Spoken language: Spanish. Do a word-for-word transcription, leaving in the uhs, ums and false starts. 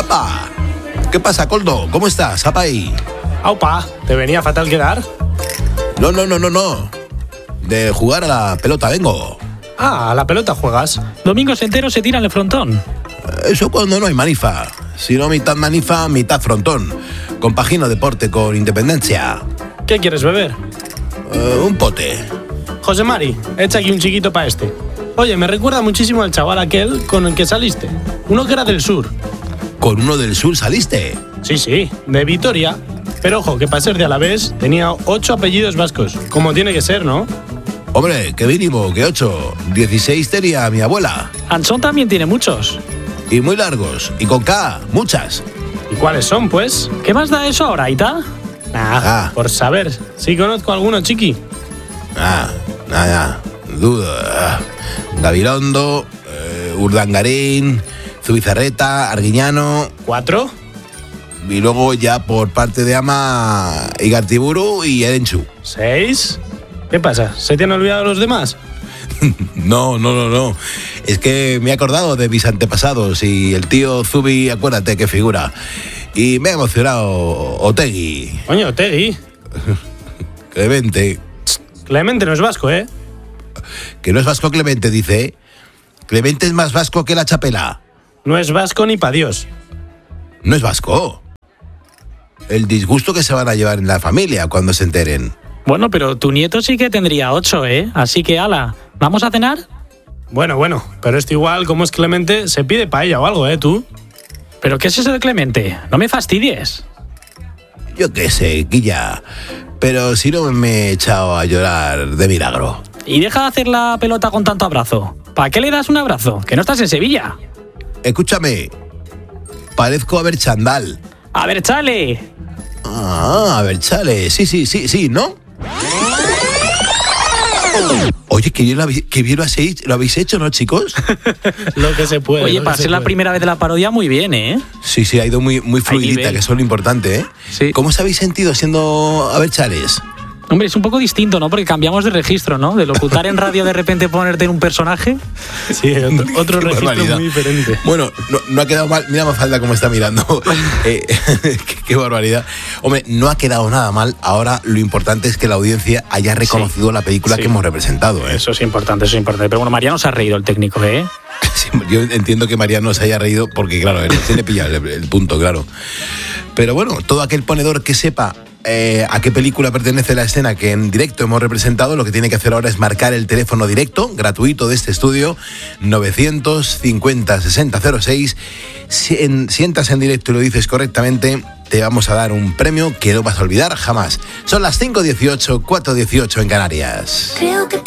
¡Apa! ¿Qué pasa, Coldo? ¿Cómo estás? ¡Apa ahí! ¡Aupa! ¿Te venía fatal quedar? No, no, no, no, no. De jugar a la pelota vengo. Ah, a la pelota juegas. Domingos enteros se tiran el frontón. Eso cuando no hay manifa. Si no, mitad manifa, mitad frontón. Compagino deporte con independencia. ¿Qué quieres beber? Uh, un pote. José Mari, echa aquí un chiquito para este. Oye, me recuerda muchísimo al chaval aquel con el que saliste. Uno que era del sur. ¿Con uno del sur saliste? Sí, sí, de Vitoria. Pero ojo, que para ser de Alavés tenía ocho apellidos vascos. Como tiene que ser, ¿no? Hombre, qué mínimo, que ocho. Dieciséis tenía mi abuela. Ansón también tiene muchos. Y muy largos. Y con K, muchas. ¿Y cuáles son, pues? ¿Qué más da eso ahora, Ita? Nah, Ah. por saber. Sí conozco a alguno, chiqui. Ah, nada, duda. Gabilondo, eh, Urdangarín, Zubizarreta, Arguiñano. ¿Cuatro? Y luego ya por parte de Ama, Igartiburu y Erenchu. ¿Seis? ¿Qué pasa? ¿Se te han olvidado los demás? No, no, no, no. Es que me he acordado de mis antepasados y el tío Zubi, acuérdate qué figura. Y me ha emocionado Otegui. Coño, Tegui. Clemente. Clemente no es vasco, ¿eh? Que no es vasco Clemente, dice. Clemente es más vasco que la chapela. No es vasco ni pa' Dios. No es vasco. El disgusto que se van a llevar en la familia cuando se enteren. Bueno, pero tu nieto sí que tendría ocho, ¿eh? Así que, ala, ¿vamos a cenar? Bueno, bueno, pero esto igual, como es Clemente, se pide paella o algo, ¿eh, tú? ¿Pero qué es eso de Clemente? No me fastidies. Yo qué sé, Guilla. Pero si no me he echado a llorar de milagro. Y deja de hacer la pelota con tanto abrazo. ¿Para qué le das un abrazo? Que no estás en Sevilla. Escúchame. Parezco a ver Chandal. A ver, chale. Ah, a ver, chale. Sí, sí, sí, sí, ¿no? Oye, que bien lo habéis, que bien lo habéis, lo habéis hecho, ¿no, chicos? Lo que se puede. Oye, lo para que ser se la puede. primera vez de la parodia, muy bien, ¿eh? Sí, sí, ha ido muy, muy fluidita, nivel. que eso es lo importante, ¿eh? Sí. ¿Cómo os habéis sentido siendo a ver chales? Hombre, es un poco distinto, ¿no? Porque cambiamos de registro, ¿no? De locutar en radio de repente ponerte en un personaje. Sí, otro, otro Qué registro barbaridad. muy diferente. Bueno, no, no ha quedado mal. Mira Mafalda cómo está mirando. Eh, qué, qué barbaridad. Hombre, no ha quedado nada mal. Ahora lo importante es que la audiencia haya reconocido Sí. la película Sí. que hemos representado, ¿eh? Eso es importante, eso es importante. Pero bueno, Mariano se ha reído el técnico, ¿eh? Sí, yo entiendo que Mariano se haya reído porque, claro, él tiene pillado el, el punto, claro. Pero bueno, todo aquel ponedor que sepa eh, a qué película pertenece la escena que en directo hemos representado, lo que tiene que hacer ahora es marcar el teléfono directo, gratuito de este estudio, novecientos cincuenta sesenta cero seis. Si, en, si entras en directo y lo dices correctamente, te vamos a dar un premio que no vas a olvidar jamás. Son las cinco dieciocho, cuatro dieciocho en Canarias. Creo que te